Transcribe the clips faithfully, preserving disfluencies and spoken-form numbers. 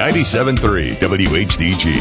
ninety-seven point three W H D G.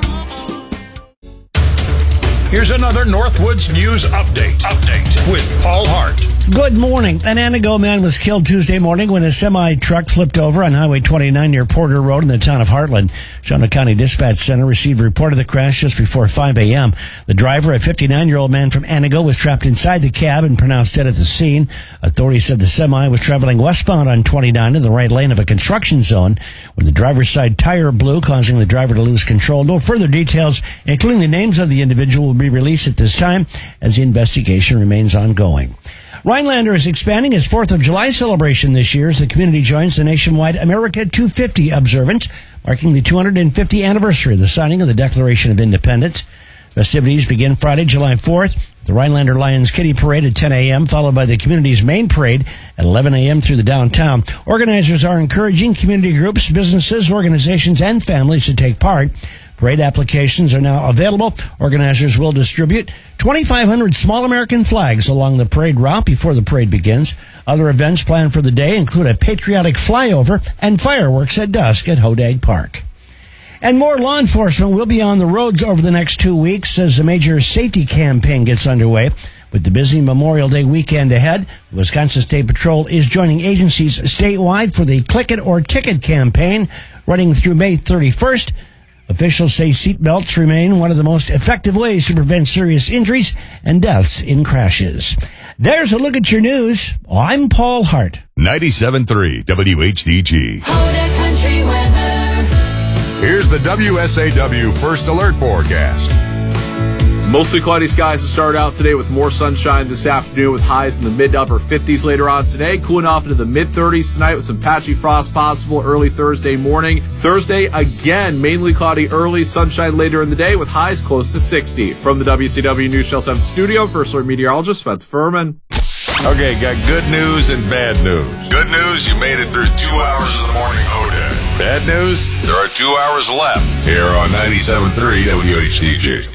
Here's another Northwoods News Update. Update with Paul Hart. Good morning. An Anago man was killed Tuesday morning when a semi-truck flipped over on Highway twenty-nine near Porter Road in the town of Heartland. Shawano County Dispatch Center received a report of the crash just before five a.m. The driver, a fifty-nine-year-old man from Anago, was trapped inside the cab and pronounced dead at the scene. Authorities said the semi was traveling westbound on twenty-nine in the right lane of a construction zone when the driver's side tire blew, causing the driver to lose control. No further details, including the names of the individual, will be released at this time as the investigation remains ongoing. Rhinelander is expanding its fourth of July celebration this year as the community joins the nationwide America two fifty observance, marking the two hundred fiftieth anniversary of the signing of the Declaration of Independence. Festivities begin Friday, July fourth. The Rhinelander Lions Kitty Parade at ten a.m., followed by the community's main parade at eleven a.m. through the downtown. Organizers are encouraging community groups, businesses, organizations, and families to take part. Parade applications are now available. Organizers will distribute twenty-five hundred small American flags along the parade route before the parade begins. Other events planned for the day include a patriotic flyover and fireworks at dusk at Hodag Park. And more law enforcement will be on the roads over the next two weeks as the major safety campaign gets underway. With the busy Memorial Day weekend ahead, the Wisconsin State Patrol is joining agencies statewide for the Click It or Ticket campaign running through May thirty-first. Officials say seatbelts remain one of the most effective ways to prevent serious injuries and deaths in crashes. There's a look at your news. I'm Paul Hart. ninety-seven point three W H D G. Hodag Country Weather. Here's the W S A W First Alert Forecast. Mostly cloudy skies to start out today with more sunshine this afternoon with highs in the mid to upper fifties later on today. Cooling off into the mid thirties tonight with some patchy frost possible early Thursday morning. Thursday, again, mainly cloudy early, sunshine later in the day with highs close to sixty. From the W C W News Channel seven studio, First Alert meteorologist Spencer Furman. Okay, got good news and bad news. Good news, you made it through two hours of the morning Hodag. Bad news, there are two hours left here on ninety-seven point three W H D G.